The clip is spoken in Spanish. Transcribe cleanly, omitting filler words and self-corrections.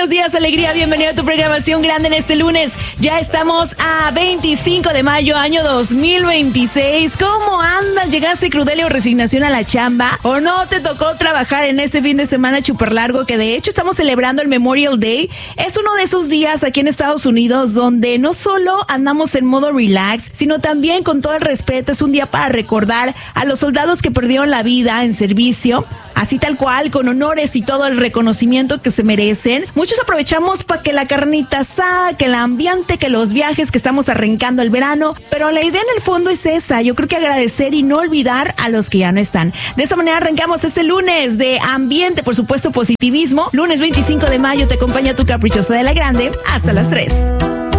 buenos días, alegría. Bienvenido a tu programación grande en este lunes. Ya estamos a 25 de mayo, año 2026. ¿Cómo andas? ¿Llegaste crudelio o resignación a la chamba? ¿O no te tocó trabajar en este fin de semana súper largo que de hecho estamos celebrando el Memorial Day? Es uno de esos días aquí en Estados Unidos donde no solo andamos en modo relax, sino también con todo el respeto. Es un día para recordar a los soldados que perdieron la vida en servicio. Así tal cual, con honores y todo el reconocimiento que se merecen. Muchos aprovechamos para que la carnita asada, que el ambiente, que los viajes, que estamos arrancando el verano. Pero la idea en el fondo es esa. Yo creo que agradecer y no olvidar a los que ya no están. De esta manera arrancamos este lunes de ambiente, por supuesto, positivismo. Lunes 25 de mayo te acompaña tu caprichosa de la grande hasta las 3.